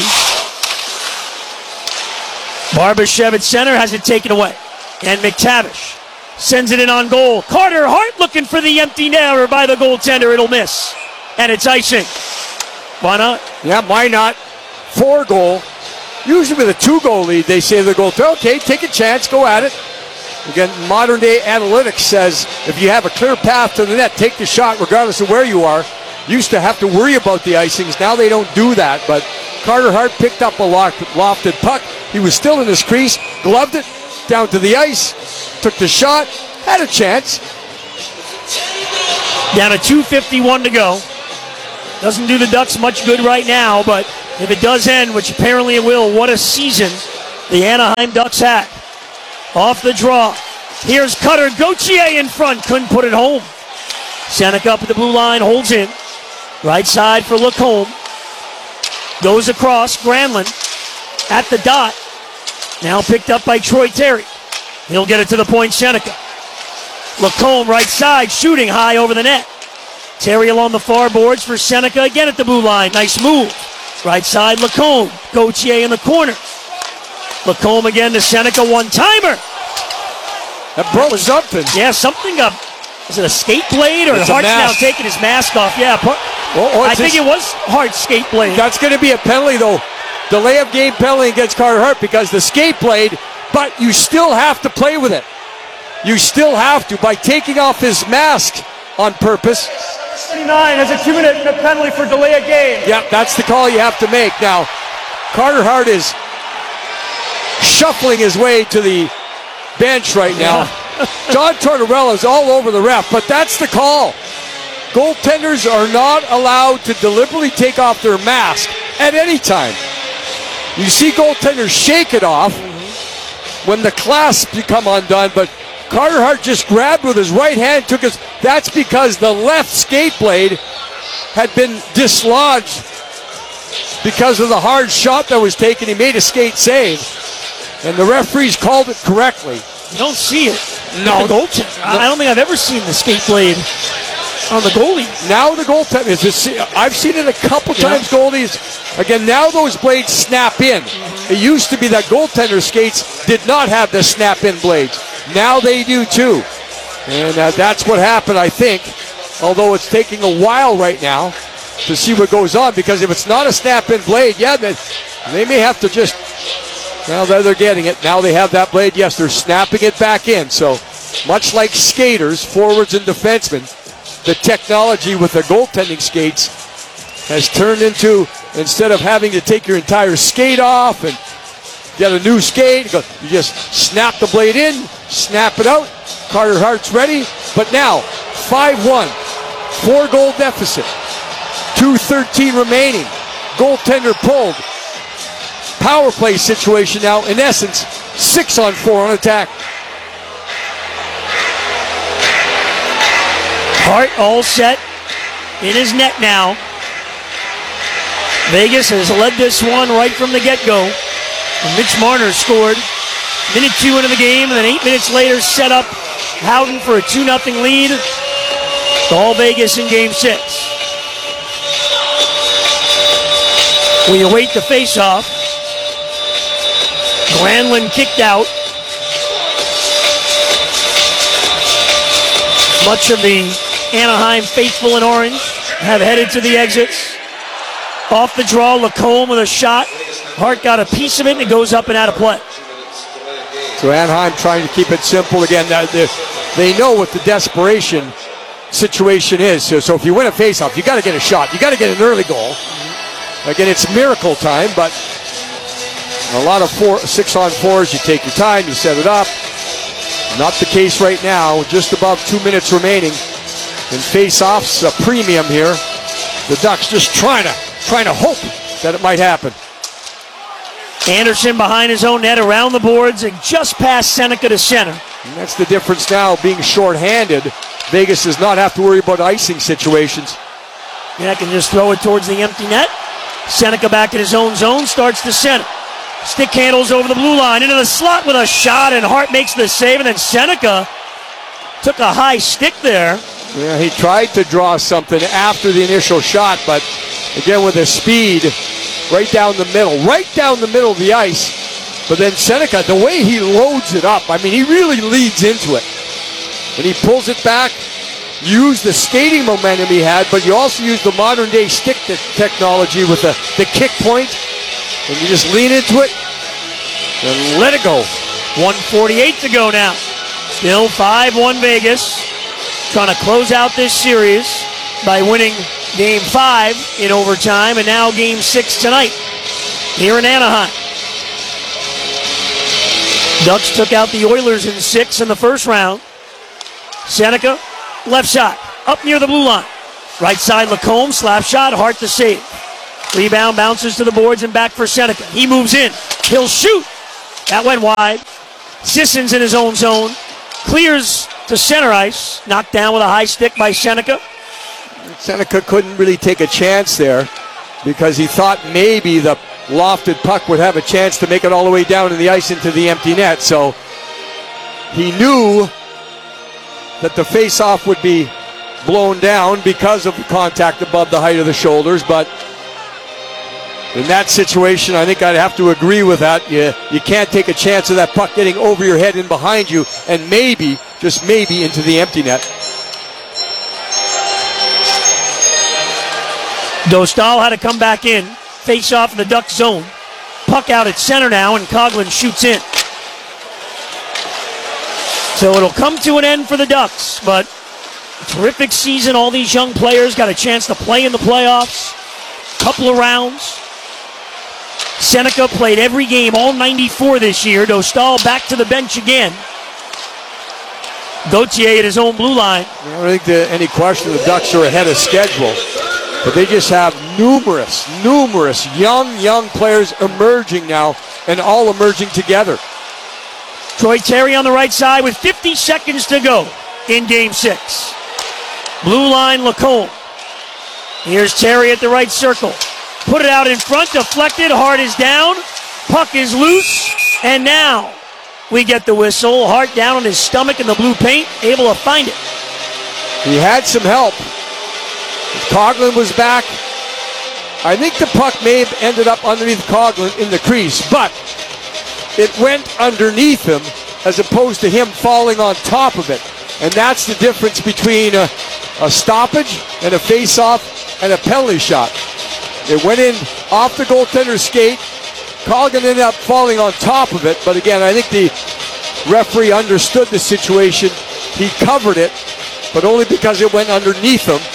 Barbashev at center has it taken away. And McTavish Sends it in on goal. Carter Hart looking for the empty netter by the goaltender. It'll miss. And it's icing. Why not? Yeah, why not? 4-goal. Usually with a 2-goal lead, they say to the goaltender, okay, take a chance, go at it. Again, modern day analytics says if you have a clear path to the net, take the shot regardless of where you are. Used to have to worry about the icings. Now they don't do that. But Carter Hart picked up a lofted puck. He was still in his crease, gloved it down to the ice, took the shot, had a chance. Down to 2:51 to go. Doesn't do the Ducks much good right now, but if it does end, which apparently it will, what a season the Anaheim Ducks had. Off the draw. Here's Cutter. Gauthier in front. Couldn't put it home. Seneca up at the blue line. Holds in. Right side for Lacombe. Goes across. Granlund at the dot. Now picked up by Troy Terry. He'll get it to the point. Seneca. Lacombe right side. Shooting high over the net. Terry along the far boards for Seneca. Again at the blue line. Nice move. Right side Lacombe. Gauthier in the corner. Lacombe again to Seneca, one-timer. That broke something. Yeah, something up. Is it a skate blade or It's Hart's now taking his mask off? Yeah, I think it was Hart's skate blade. That's going to be a penalty, though. Delay of game penalty against Carter Hart because the skate blade, but you still have to play with it. You still have to by taking off his mask on purpose. 39 has a 2-minute penalty for delay of game. Yeah, that's the call you have to make. Now, Carter Hart is shuffling his way to the bench right now. John Tortorella is all over the ref, but that's the call. Goaltenders are not allowed to deliberately take off their mask at any time. You see goaltenders shake it off when the clasps become undone, but Carter Hart just grabbed with his right hand, that's because the left skate blade had been dislodged because of the hard shot that was taken. He made a skate save, and the referees called it correctly. You don't see it. No. The goaltender. I don't think I've ever seen the skate blade on the goalie. Now the goaltender, I've seen it a couple times, goalies. Again, now those blades snap in. It used to be that goaltender skates did not have the snap-in blades. Now they do too. And that's what happened, I think. Although it's taking a while right now to see what goes on, because if it's not a snap-in blade, they may have to just, now that they're getting it, now they have that blade, yes, they're snapping it back in. So much like skaters, forwards and defensemen, the technology with the goaltending skates has turned into, instead of having to take your entire skate off and get a new skate, you just snap the blade in, snap it out. Carter Hart's ready, but now 5-1, 4-goal deficit, 2:13 remaining, goaltender pulled. Power play situation now, in essence, 6-on-4 on attack. Hart all set in his net now. Vegas has led this one right from the get-go. And Mitch Marner scored minute 2 into the game, and then 8 minutes later set up Howden for a 2-0 lead. All Vegas in Game 6. We await the face-off. Granlund kicked out. Much of the Anaheim faithful in orange have headed to the exits. Off the draw, Lacombe with a shot. Hart got a piece of it, and it goes up and out of play. So Anaheim trying to keep it simple again. They know what the desperation situation is. So if you win a faceoff, you got to get a shot. You got to get an early goal. Again, it's miracle time, but a lot of 6-on-4s. You take your time, you set it up. Not the case right now. Just above 2 minutes remaining. And face-offs a premium here. The Ducks just trying to hope that it might happen. Anderson behind his own net, around the boards, and just past Seneca to center. And that's the difference now, being short-handed. Vegas does not have to worry about icing situations. Yeah, can just throw it towards the empty net. Seneca back in his own zone, starts to center. Stick handles over the blue line, into the slot with a shot, and Hart makes the save, and then Seneca took a high stick there. Yeah, he tried to draw something after the initial shot, but again with his speed, right down the middle of the ice. But then Seneca, the way he loads it up, I mean, he really leads into it. and he pulls it back. Use the skating momentum he had, but you also use the modern day stick technology with the kick point, and you just lean into it and let it go. 1:48 to go now. Still 5-1 Vegas. Trying to close out this series by winning Game 5 in overtime, and now Game 6 tonight here in Anaheim. Ducks took out the Oilers in 6 in the first round. Seneca, left shot, up near the blue line. Right side, Lacombe, slap shot, hard to save. Rebound bounces to the boards and back for Seneca. He moves in. He'll shoot. That went wide. Sissons in his own zone. Clears to center ice. Knocked down with a high stick by Seneca. Seneca couldn't really take a chance there because he thought maybe the lofted puck would have a chance to make it all the way down to the ice into the empty net. So he knew that the face-off would be blown down because of the contact above the height of the shoulders. But in that situation, I think I'd have to agree with that. You can't take a chance of that puck getting over your head and behind you and maybe, just maybe, into the empty net. Dostal had to come back in. Face off in the Duck zone. Puck out at center now, and Coughlin shoots in. So it'll come to an end for the Ducks, but terrific season. All these young players got a chance to play in the playoffs. Couple of rounds. Seneca played every game, all 94 this year. Dostal back to the bench again. Gauthier at his own blue line. I don't think there's any question the Ducks are ahead of schedule. But they just have numerous young players emerging now, and all emerging together. Troy Terry on the right side with 50 seconds to go in Game 6. Blue line, Lacombe. Here's Terry at the right circle. Put it out in front, deflected, Hart is down. Puck is loose, and now we get the whistle. Hart down on his stomach in the blue paint, able to find it. He had some help. Coughlin was back. I think the puck may have ended up underneath Coughlin in the crease, but it went underneath him as opposed to him falling on top of it. And that's the difference between a stoppage and a face-off and a penalty shot. It went in off the goaltender's skate. Coughlin ended up falling on top of it, but again, I think the referee understood the situation. He covered it, but only because it went underneath him.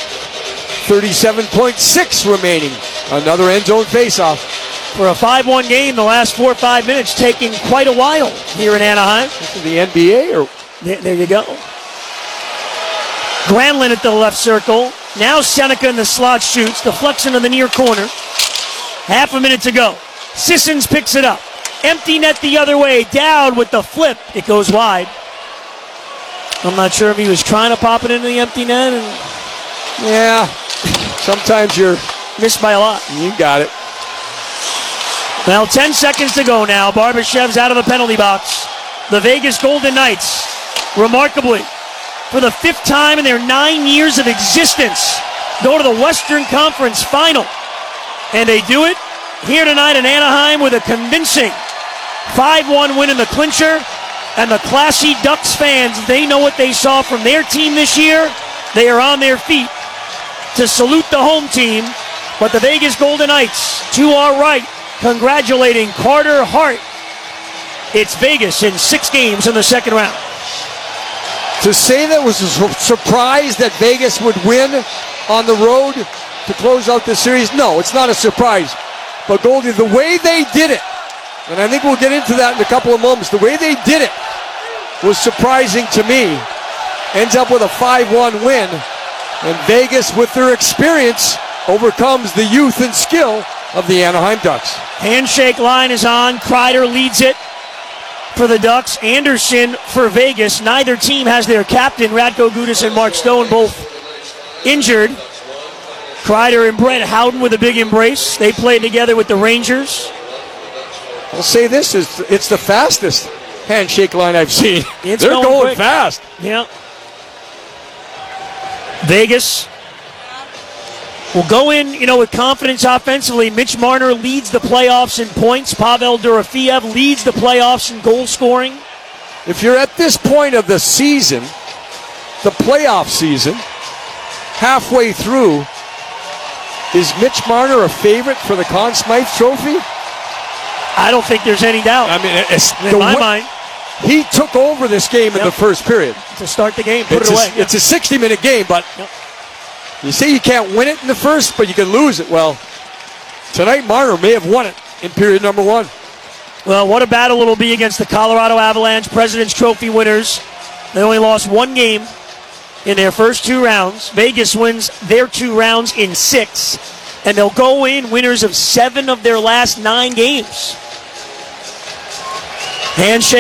37.6 remaining. Another end zone faceoff. For a 5-1 game, the last 4 or 5 minutes taking quite a while here in Anaheim. This is the NBA? Or there you go. Granlund at the left circle. Now Seneca in the slot shoots. Deflection in the near corner. Half a minute to go. Sissons picks it up. Empty net the other way. Dowd with the flip. It goes wide. I'm not sure if he was trying to pop it into the empty net. Yeah. Sometimes you're missed by a lot. You got it. Well, 10 seconds to go now. Barbashev's out of the penalty box. The Vegas Golden Knights, remarkably, for the 5th time in their 9 years of existence, go to the Western Conference Final. And they do it here tonight in Anaheim with a convincing 5-1 win in the clincher. And the classy Ducks fans, they know what they saw from their team this year. They are on their feet to salute the home team, but the Vegas Golden Knights, to our right, congratulating Carter Hart. It's Vegas in 6 games in the second round. To say that was a surprise that Vegas would win on the road to close out the series, no, it's not a surprise. But Goldie, the way they did it, and I think we'll get into that in a couple of moments, the way they did it was surprising to me. Ends up with a 5-1 win. And Vegas, with their experience, overcomes the youth and skill of the Anaheim Ducks. Handshake line is on. Kreider leads it for the Ducks. Anderson for Vegas. Neither team has their captain, Radko Gudas and Mark Stone, both injured. Kreider and Brett Howden with a big embrace. They played together with the Rangers. I'll say this, it's the fastest handshake line I've seen. They're going quick. fast. Yeah. Vegas will go in, with confidence offensively. Mitch Marner leads the playoffs in points. Pavel Dorofeev leads the playoffs in goal scoring. If you're at this point of the season playoff season, halfway through, is Mitch Marner a favorite for the Conn Smythe Trophy? I don't think there's any doubt. I mean, in my mind. He took over this game in the first period. To start the game, put it away. It's a 60-minute game, but you say you can't win it in the first, but you can lose it. Well, tonight Marner may have won it in period number 1. Well, what a battle it'll be against the Colorado Avalanche, President's Trophy winners. They only lost 1 game in their first 2 rounds. Vegas wins their 2 rounds in 6, and they'll go in winners of 7 of their last 9 games. Handshake.